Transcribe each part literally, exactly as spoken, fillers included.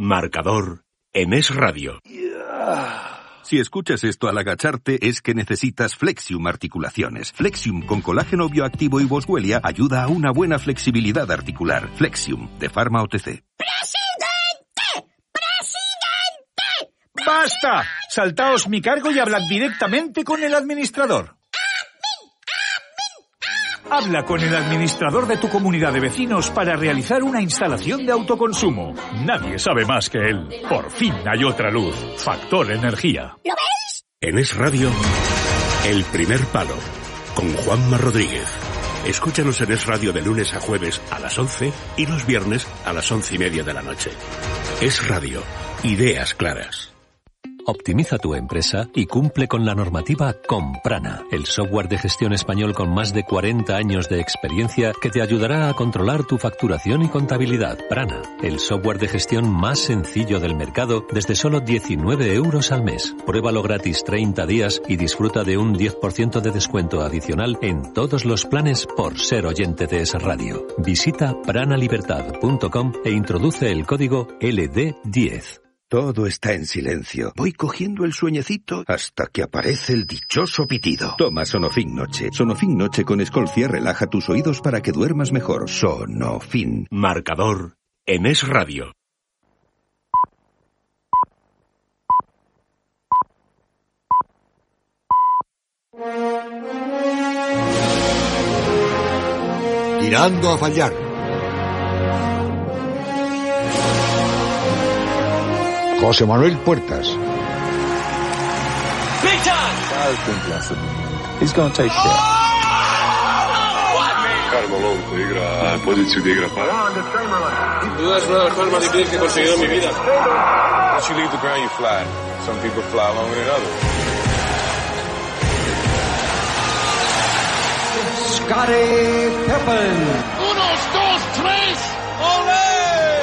Marcador en Es Radio. Si escuchas esto al agacharte es que necesitas Flexium Articulaciones. Flexium con colágeno bioactivo y boswellia ayuda a una buena flexibilidad articular. Flexium, de Pharma O T C. ¡Presidente! ¡Presidente! ¡Basta! Saltaos mi cargo y hablad directamente con el administrador. Habla con el administrador de tu comunidad de vecinos para realizar una instalación de autoconsumo. Nadie sabe más que él. Por fin hay otra luz. Factor Energía. ¿Lo veis? En Es Radio, El Primer Palo, con Juanma Rodríguez. Escúchanos en Es Radio de lunes a jueves a las once y los viernes a las once y media de la noche. Es Radio. Ideas claras. Optimiza tu empresa y cumple con la normativa con Prana, el software de gestión español con más de cuarenta años de experiencia que te ayudará a controlar tu facturación y contabilidad. Prana, el software de gestión más sencillo del mercado desde solo diecinueve euros al mes. Pruébalo gratis treinta días y disfruta de un diez por ciento de descuento adicional en todos los planes por ser oyente de Es Radio. Visita pranalibertad punto com e introduce el código L D diez. Todo está en silencio. Voy cogiendo el sueñecito hasta que aparece el dichoso pitido. Toma Sonofin Noche. Sonofin Noche con Escolcia relaja tus oídos para que duermas mejor. Sonofin. Marcador en Es Radio. Tirando a fallar. José Manuel Puertas. He's going to take care. Carmelo igra poziciju de igra para. Duda es una de las cosas más difíciles que he conseguido en mi vida. Once you leave the ground, you fly. Some people fly longer than others. Scottie Pippen. Unos, dos, tres. ¡Ole!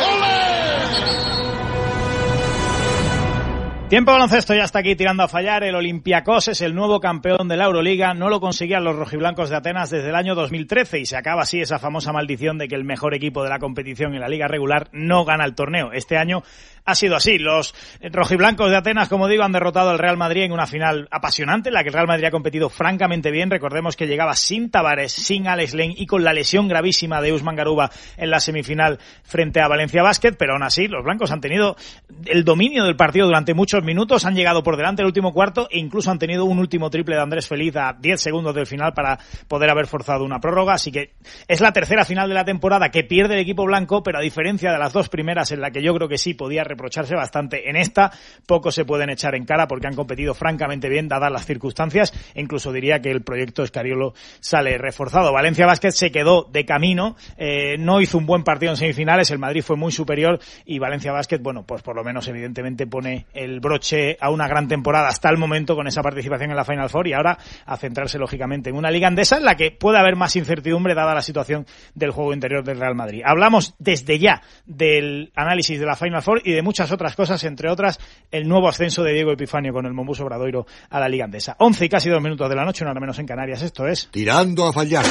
Tiempo baloncesto, ya está aquí tirando a fallar. El Olympiacos es el nuevo campeón de la Euroliga. No lo conseguían los rojiblancos de Atenas desde el año dos mil trece y se acaba así esa famosa maldición de que el mejor equipo de la competición en la liga regular no gana el torneo. Este año ha sido así. Los rojiblancos de Atenas, como digo, han derrotado al Real Madrid en una final apasionante en la que el Real Madrid ha competido francamente bien. Recordemos que llegaba sin Tavares, sin Alex Len y con la lesión gravísima de Usman Garuba en la semifinal frente a Valencia Basket, pero aún así los blancos han tenido el dominio del partido durante muchos minutos, han llegado por delante el último cuarto e incluso han tenido un último triple de Andrés Feliz a diez segundos del final para poder haber forzado una prórroga, así que es la tercera final de la temporada que pierde el equipo blanco, pero a diferencia de las dos primeras en la que yo creo que sí podía reprocharse bastante, en esta poco se pueden echar en cara porque han competido francamente bien dadas las circunstancias e incluso diría que el proyecto Escariolo sale reforzado. Valencia Basket se quedó de camino, eh, no hizo un buen partido en semifinales, el Madrid fue muy superior y Valencia Basket, bueno, pues por lo menos evidentemente pone el broche a una gran temporada hasta el momento con esa participación en la Final Four y ahora a centrarse lógicamente en una liga andesa en la que puede haber más incertidumbre dada la situación del juego interior del Real Madrid. Hablamos desde ya del análisis de la Final Four y de muchas otras cosas, entre otras el nuevo ascenso de Diego Epifanio con el Mombus Obradoiro a la liga andesa. once y casi dos minutos de la noche, una hora menos en Canarias. Esto es Tirando a fallar.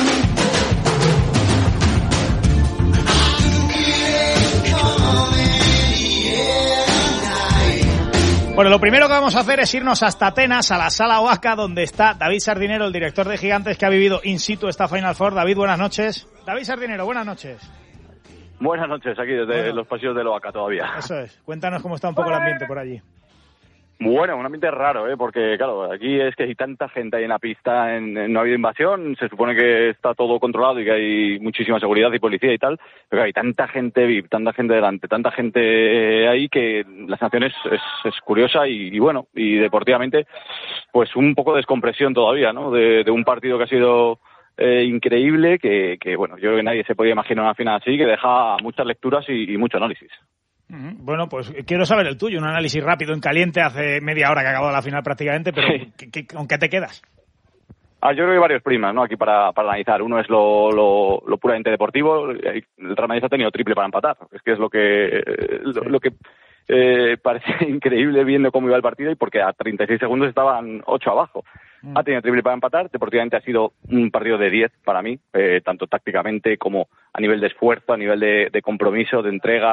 Bueno, lo primero que vamos a hacer es irnos hasta Atenas, a la Sala Oaca, donde está David Sardinero, el director de Gigantes, que ha vivido in situ esta Final Four. David, buenas noches. David Sardinero, buenas noches. Buenas noches, aquí desde bueno. los pasillos de Oaca todavía. Eso es. Cuéntanos cómo está un poco el ambiente por allí. Bueno, un ambiente raro, ¿eh? Porque, claro, aquí es que hay tanta gente ahí en la pista, en, en, no ha habido invasión, se supone que está todo controlado y que hay muchísima seguridad y policía y tal, pero hay tanta gente V I P, tanta gente delante, tanta gente ahí que la sensación es, es, es curiosa y, y, bueno, y deportivamente, pues un poco de descompresión todavía, ¿no? De, de un partido que ha sido eh, increíble, que, que, bueno, yo creo que nadie se podía imaginar una final así, que deja muchas lecturas y, y mucho análisis. Bueno, pues quiero saber el tuyo, un análisis rápido en caliente, hace media hora que ha acabado la final prácticamente, pero sí. ¿qué, qué, ¿con qué te quedas? Ah, yo creo que hay varios primas, ¿no? Aquí para, para analizar. Uno es lo, lo, lo puramente deportivo. El Real Madrid ha tenido triple para empatar. Es que es lo que lo, sí. lo que eh, parece increíble viendo cómo iba el partido y porque a treinta y seis segundos estaban ocho abajo. Mm. Ha tenido triple para empatar. Deportivamente ha sido un partido de diez para mí, eh, tanto tácticamente como a nivel de esfuerzo, a nivel de, de compromiso, de entrega,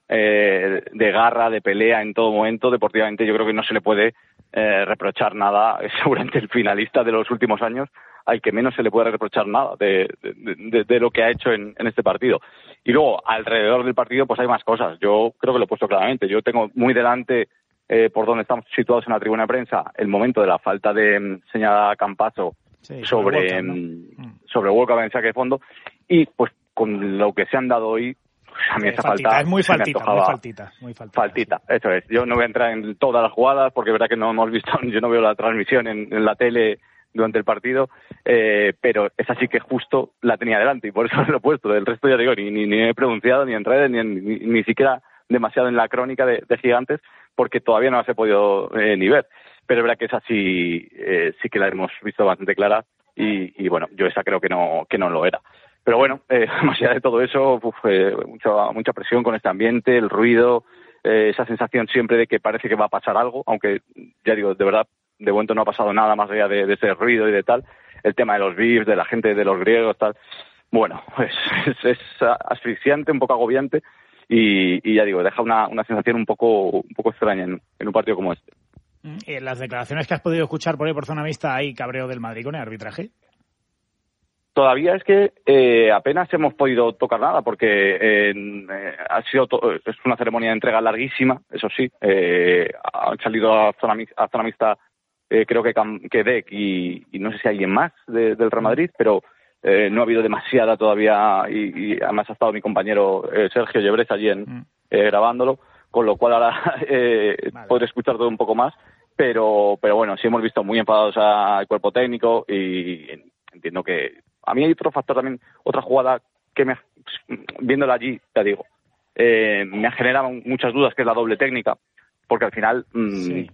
eh, de garra, de pelea en todo momento. Deportivamente yo creo que no se le puede eh, reprochar nada, seguramente el finalista de los últimos años, al que menos se le puede reprochar nada de, de, de, de lo que ha hecho en, en este partido. Y luego, alrededor del partido, pues hay más cosas. Yo creo que lo he puesto claramente. Yo tengo muy delante, eh, por donde estamos situados en la tribuna de prensa, el momento de la falta de um, señalada Campazzo sí, sobre, sobre, ¿no? sobre Walcott en saque de fondo. Y pues con lo que se han dado hoy, pues a mí sí, esa faltita, falta es muy faltita, muy faltita, muy faltita. Faltita, sí. Eso es. Yo no voy a entrar en todas las jugadas porque es verdad que no hemos visto, yo no veo la transmisión en, en la tele durante el partido, eh, pero esa sí que justo la tenía delante y por eso lo he puesto. Del resto ya digo, ni, ni, ni he pronunciado ni en redes, ni, ni, ni siquiera demasiado en la crónica de, de Gigantes, porque todavía no las he podido eh, ni ver. Pero es verdad que esa sí, eh, sí que la hemos visto bastante clara y, y bueno, yo esa creo que no, que no lo era. Pero bueno, eh, más allá de todo eso, uf, eh, mucha, mucha presión con este ambiente, el ruido, eh, esa sensación siempre de que parece que va a pasar algo, aunque ya digo, de verdad, de momento no ha pasado nada más allá de, de ese ruido y de tal. El tema de los V I Ps, de la gente de los griegos, tal. Bueno, pues es, es asfixiante, un poco agobiante y, y ya digo, deja una, una sensación un poco, un poco extraña en, en un partido como este. En las declaraciones que has podido escuchar por ahí por zona mixta, ¿hay cabreo del Madrid con el arbitraje? Todavía es que eh, apenas hemos podido tocar nada porque eh, eh, ha sido to- es una ceremonia de entrega larguísima, eso sí. Eh, han salido a zona, a zona mixta eh, creo que, que Dec y, y no sé si alguien más de, del Real Madrid, pero eh, no ha habido demasiada todavía y, y además ha estado mi compañero eh, Sergio Llebres allí en, mm. eh, grabándolo, con lo cual ahora eh, vale. podré escuchar todo un poco más, pero pero bueno, sí hemos visto muy enfadados al cuerpo técnico y entiendo que a mí hay otro factor también, otra jugada que me, viéndola allí, ya digo, eh, me ha generado muchas dudas, que es la doble técnica, porque al final mmm, sí.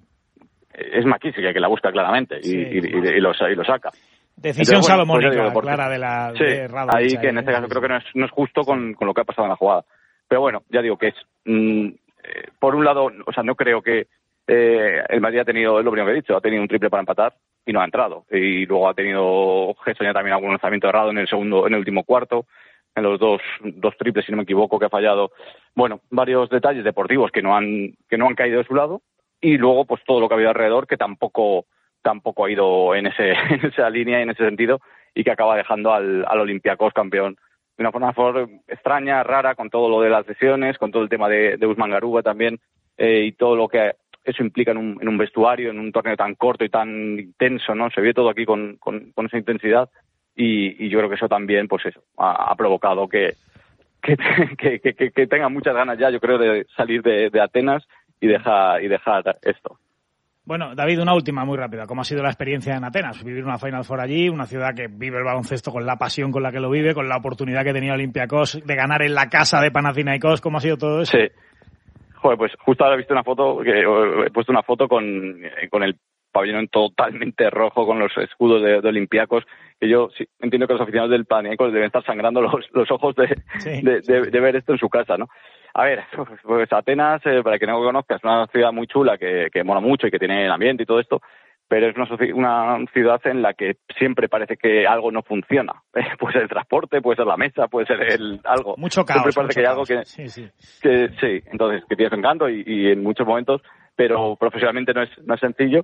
es McKissick que la busca claramente y, sí. y, y, y, lo, y lo saca. Decisión Entonces, bueno, salomónica, pues digo, clara de la sí, de Rado. Ahí que en este caso creo que no es, no es justo con, con lo que ha pasado en la jugada. Pero bueno, ya digo que es, mmm, eh, por un lado, o sea, no creo que eh, el Madrid ha tenido, es lo primero que he dicho, ha tenido un triple para empatar y no ha entrado. Y luego ha tenido Gerson ya también algún lanzamiento errado en el segundo, en el último cuarto, en los dos, dos triples, si no me equivoco, que ha fallado. Bueno, varios detalles deportivos que no han, que no han caído de su lado. Y luego, pues todo lo que ha habido alrededor, que tampoco, tampoco ha ido en ese, en esa línea y en ese sentido, y que acaba dejando al, al Olympiacos campeón de una forma, forma extraña, rara, con todo lo de las lesiones, con todo el tema de, de Usman Garuba también, eh, y todo lo que eso implica en un, en un vestuario, en un torneo tan corto y tan intenso, ¿no? Se ve todo aquí con, con, con esa intensidad y, y yo creo que eso también, pues eso, ha, ha provocado que que, que, que que tengan muchas ganas ya, yo creo, de salir de, de Atenas y dejar, y dejar esto. Bueno, David, una última muy rápida. ¿Cómo ha sido la experiencia en Atenas? Vivir una Final Four allí, una ciudad que vive el baloncesto con la pasión con la que lo vive, con la oportunidad que tenía Olympiacos de ganar en la casa de Panathinaikos. ¿Cómo ha sido todo eso? Sí. Joder, pues justo ahora he visto una foto, que he puesto una foto con, con el pabellón totalmente rojo, con los escudos de, de Olympiacos, que yo sí, entiendo que los aficionados del Panathinaikos deben estar sangrando los, los ojos de, sí, de, de, de ver esto en su casa, ¿no? A ver, pues Atenas, eh, para que no lo conozca, es una ciudad muy chula, que, que mola mucho y que tiene el ambiente y todo esto, pero es una, una ciudad en la que siempre parece que algo no funciona. Eh, puede ser el transporte, puede ser la mesa, puede ser el algo. Mucho caos. Siempre parece mucho que hay caos. algo que sí, sí. que sí, entonces que tiene su encanto y, y en muchos momentos, pero profesionalmente no es no es sencillo.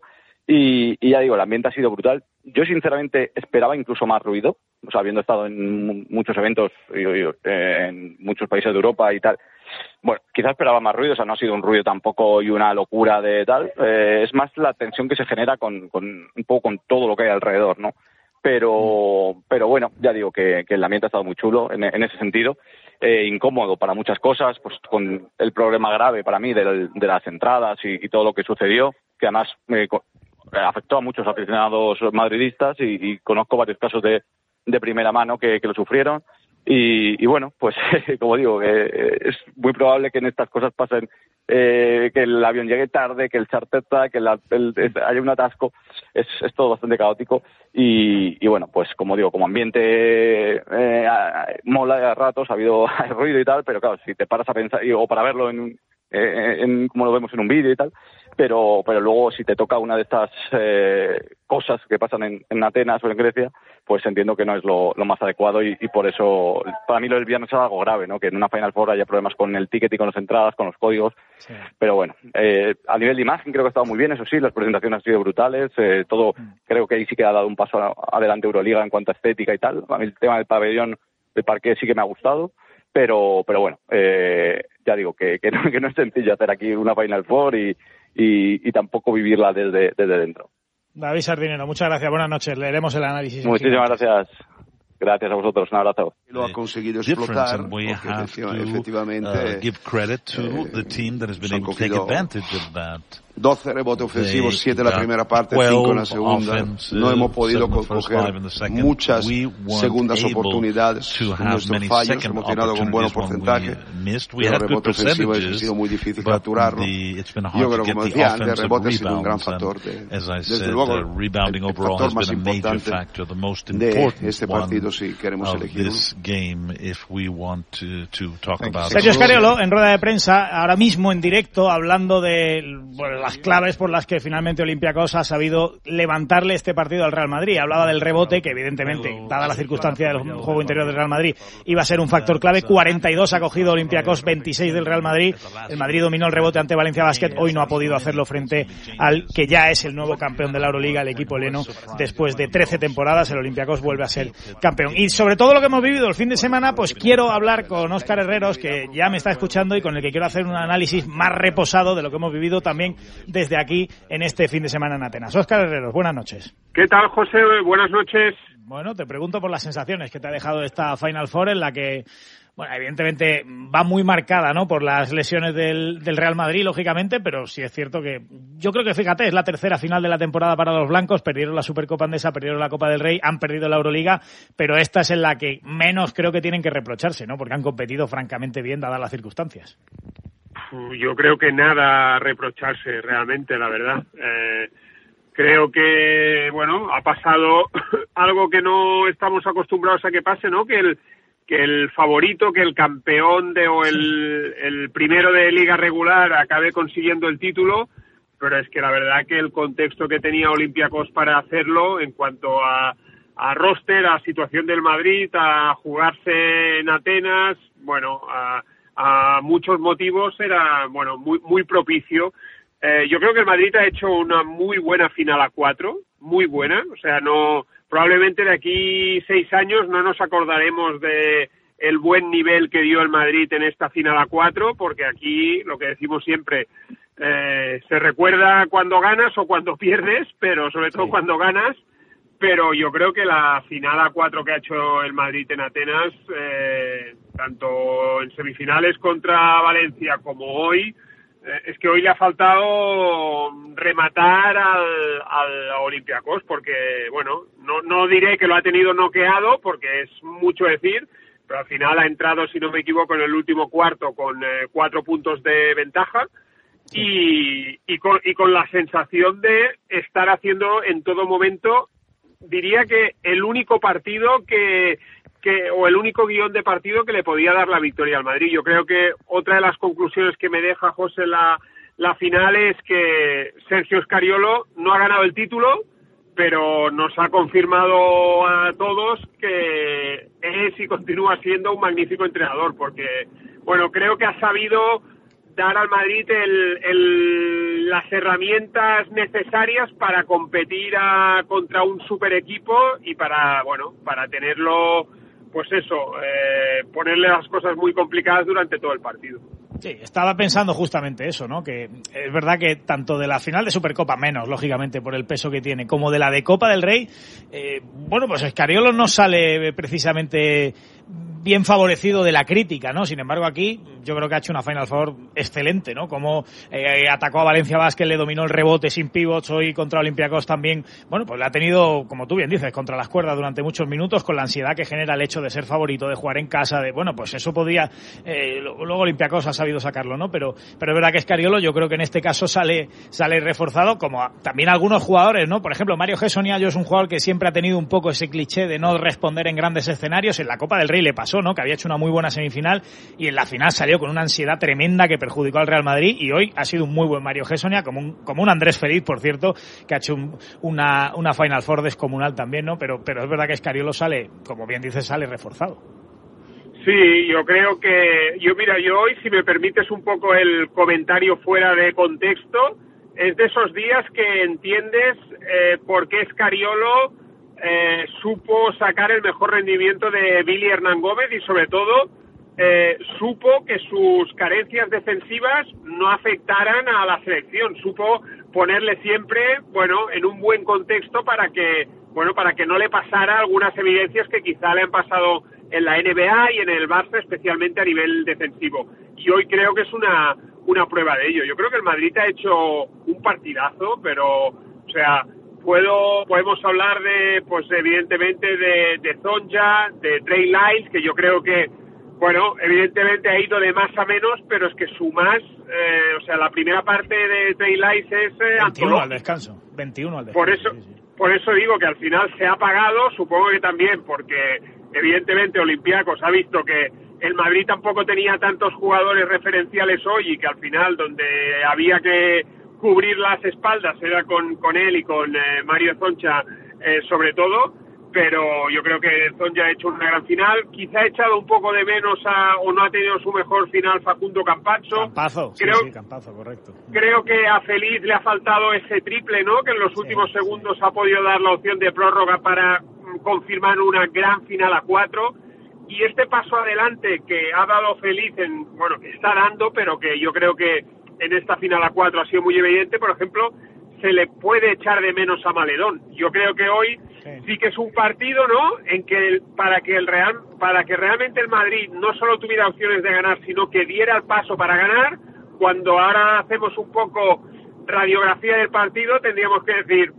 Y, y ya digo, el ambiente ha sido brutal. Yo sinceramente esperaba incluso más ruido, o sea, habiendo estado en muchos eventos y, y, eh, en muchos países de Europa y tal. Bueno, quizás esperaba más ruido, o sea, no ha sido un ruido tampoco y una locura de tal. Eh, es más la tensión que se genera con, con un poco con todo lo que hay alrededor, ¿no? Pero, pero bueno, ya digo que, que el ambiente ha estado muy chulo en, en ese sentido. Eh, incómodo para muchas cosas, pues con el problema grave para mí de, de las entradas y, y todo lo que sucedió, que además me afectó a muchos aficionados madridistas y, y conozco varios casos de, de primera mano que, que lo sufrieron. Y, y bueno, pues como digo, eh, es muy probable que en estas cosas pasen, eh, que el avión llegue tarde, que el charter que el, el, el, haya un atasco, es, es todo bastante caótico y, y bueno, pues como digo, como ambiente eh, mola a ratos, ha habido ruido y tal, pero claro, si te paras a pensar, y, o para verlo en, eh, en, como lo vemos en un vídeo y tal, pero pero luego si te toca una de estas eh, cosas que pasan en, en Atenas o en Grecia, pues entiendo que no es lo, lo más adecuado y, y por eso para mí lo del viernes es algo grave, ¿no? Que en una Final Four haya problemas con el ticket y con las entradas, con los códigos, sí. Pero bueno, eh, a nivel de imagen creo que ha estado muy bien, eso sí, las presentaciones han sido brutales, eh, todo, mm. creo que ahí sí que ha dado un paso adelante Euroliga en cuanto a estética y tal. A mí el tema del pabellón, del parqué sí que me ha gustado, pero pero bueno, eh, ya digo que, que, no, que no es sencillo hacer aquí una Final Four y, y, y tampoco vivirla desde, desde dentro. David Sardinero, muchas gracias, buenas noches, leeremos el análisis. Muchísimas gracias. Gracias a vosotros, un abrazo. Lo ha conseguido explotar, porque efectivamente han cogido doce rebotes ofensivos, siete en la primera parte, cinco en la segunda. No hemos podido coger muchas segundas oportunidades con nuestros fallos. Hemos tirado con buenos porcentajes. Los rebotes ofensivos ha sido muy difícil capturarlo. Yo creo, como decía antes, el rebote ha sido un gran factor. De, desde luego, el, el factor más importante de este partido si queremos elegirlo. Sergio Scariolo, en rueda de prensa, ahora mismo en directo, hablando de bueno, las claves por las que finalmente Olympiacos ha sabido levantarle este partido al Real Madrid. Hablaba del rebote, que evidentemente, dada la circunstancia del juego interior del Real Madrid, iba a ser un factor clave. cuarenta y dos ha cogido Olympiacos, veintiséis del Real Madrid. El Madrid dominó el rebote ante Valencia Basket. Hoy no ha podido hacerlo frente al que ya es el nuevo campeón de la Euroliga, el equipo heleno. Después de trece temporadas, el Olympiacos vuelve a ser campeón. Y sobre todo lo que hemos vivido el fin de semana, pues quiero hablar con Óscar Herreros, que ya me está escuchando y con el que quiero hacer un análisis más reposado de lo que hemos vivido también desde aquí en este fin de semana en Atenas. Óscar Herreros, buenas noches. ¿Qué tal, José? Buenas noches. Bueno, te pregunto por las sensaciones que te ha dejado esta Final Four, en la que, bueno, evidentemente va muy marcada, ¿no?, por las lesiones del, del Real Madrid, lógicamente, pero sí es cierto que yo creo que, fíjate, es la tercera final de la temporada para los blancos. Perdieron la Supercopa Endesa, perdieron la Copa del Rey, han perdido la Euroliga, pero esta es en la que menos creo que tienen que reprocharse, ¿no?, porque han competido francamente bien dadas las circunstancias. Yo creo que nada a reprocharse realmente, la verdad. Eh, creo que, bueno, ha pasado algo que no estamos acostumbrados a que pase, ¿no? Que el que el favorito, que el campeón de o el, el primero de liga regular acabe consiguiendo el título, pero es que la verdad que el contexto que tenía Olympiacos para hacerlo en cuanto a, a roster, a situación del Madrid, a jugarse en Atenas, bueno, a a muchos motivos era, bueno, muy muy propicio. Eh, yo creo que el Madrid ha hecho una muy buena final a cuatro, muy buena, o sea, no, probablemente de aquí seis años no nos acordaremos de el buen nivel que dio el Madrid en esta final a cuatro, porque aquí, lo que decimos siempre, eh, se recuerda cuando ganas o cuando pierdes, pero sobre todo sí. Cuando ganas. Pero yo creo que la final a cuatro que ha hecho el Madrid en Atenas, eh, tanto en semifinales contra Valencia como hoy, eh, es que hoy le ha faltado rematar al, al Olympiacos, porque, bueno, no, no diré que lo ha tenido noqueado, porque es mucho decir, pero al final ha entrado, si no me equivoco, en el último cuarto con eh, cuatro puntos de ventaja. Y, y, con, y con la sensación de estar haciendo en todo momento, diría que el único partido que, que o el único guión de partido que le podía dar la victoria al Madrid. Yo creo que otra de las conclusiones que me deja, José, la, la final es que Sergio Scariolo no ha ganado el título, pero nos ha confirmado a todos que es y continúa siendo un magnífico entrenador, porque, bueno, creo que ha sabido dar al Madrid el, el, las herramientas necesarias para competir a, contra un super equipo y para, bueno, para tenerlo, pues eso, eh, ponerle las cosas muy complicadas durante todo el partido. Sí, estaba pensando justamente eso, ¿no? Que es verdad que tanto de la final de Supercopa, menos, lógicamente, por el peso que tiene, como de la de Copa del Rey, eh, bueno, pues Scariolo no sale precisamente bien favorecido de la crítica, ¿no? Sin embargo, aquí yo creo que ha hecho una Final Four excelente, ¿no? Como eh, atacó a Valencia Basket, le dominó el rebote sin pivots, hoy contra Olympiacos también, bueno, pues le ha tenido, como tú bien dices, contra las cuerdas durante muchos minutos, con la ansiedad que genera el hecho de ser favorito, de jugar en casa, de, bueno, pues eso podría, eh, luego Olympiacos ha sabido sacarlo, ¿no? Pero, pero es verdad que Scariolo, yo creo que en este caso sale, sale reforzado, como a, también algunos jugadores, ¿no? Por ejemplo, Mario Hezonja es un jugador que siempre ha tenido un poco ese cliché de no responder en grandes escenarios. En la Copa del Rey Madrid le pasó, ¿no? Que había hecho una muy buena semifinal y en la final salió con una ansiedad tremenda que perjudicó al Real Madrid, y hoy ha sido un muy buen Mario Hessonia, como un, como un Andrés Feliz, por cierto, que ha hecho un, una, una Final Four descomunal también, ¿no? Pero, pero es verdad que Scariolo sale, como bien dices, sale reforzado. Sí, yo creo que, yo mira, yo hoy, si me permites un poco el comentario fuera de contexto, es de esos días que entiendes eh, por qué Scariolo eh, supo sacar el mejor rendimiento de Billy Hernán Gómez y sobre todo eh, supo que sus carencias defensivas no afectaran a la selección, supo ponerle siempre, bueno, en un buen contexto para que, bueno, para que no le pasara algunas evidencias que quizá le han pasado en la N B A y en el Barça, especialmente a nivel defensivo. Y hoy creo que es una una prueba de ello. Yo creo que el Madrid ha hecho un partidazo, pero, o sea, puedo podemos hablar de, pues evidentemente, de, de Zonja, de Trey Lyles, que yo creo que, bueno, evidentemente ha ido de más a menos, pero es que su más, eh, o sea, la primera parte de Trey Lyles es eh, veintiuno al descanso, veintiuno al descanso. Por eso, sí, sí. Por eso digo que al final se ha pagado, supongo que también porque evidentemente Olympiacos ha visto que el Madrid tampoco tenía tantos jugadores referenciales hoy y que al final donde había que cubrir las espaldas era con, con él y con eh, Mario Zonja eh, sobre todo, pero yo creo que Zonja ha hecho una gran final, quizá ha echado un poco de menos a, o no ha tenido su mejor final Facundo Campazzo. Campazzo, creo, sí, sí, Campazzo, correcto. Creo que a Feliz le ha faltado ese triple, ¿no? Que en los últimos sí, segundos sí. ha podido dar la opción de prórroga para confirmar una gran final a cuatro. Y este paso adelante que ha dado Feliz, en, bueno, que está dando, pero que yo creo que en esta final a cuatro ha sido muy evidente, por ejemplo, se le puede echar de menos a Maledón. Yo creo que hoy sí, sí que es un partido, ¿no?, en que el, para que el Real, para que realmente el Madrid no solo tuviera opciones de ganar, sino que diera el paso para ganar. Cuando ahora hacemos un poco radiografía del partido, tendríamos que decir,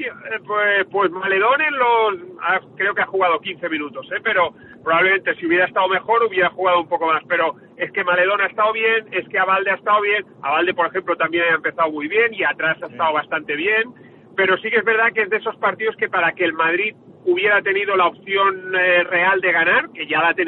pues, pues Maledón en los, creo que ha jugado quince minutos, ¿eh? Pero probablemente si hubiera estado mejor hubiera jugado un poco más, pero es que Maledón ha estado bien, es que Abalde ha estado bien, Abalde por ejemplo también ha empezado muy bien y atrás ha estado bastante bien, pero sí que es verdad que es de esos partidos que para que el Madrid hubiera tenido la opción eh, real de ganar, que ya la ha tenido